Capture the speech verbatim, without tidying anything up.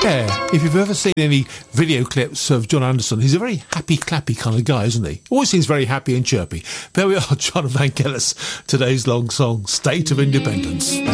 Yeah, if you've ever seen any video clips of John Anderson, he's a very happy, clappy kind of guy, isn't he? Always seems very happy and chirpy. There we are, John Vangelis, today's long song, State of Independence.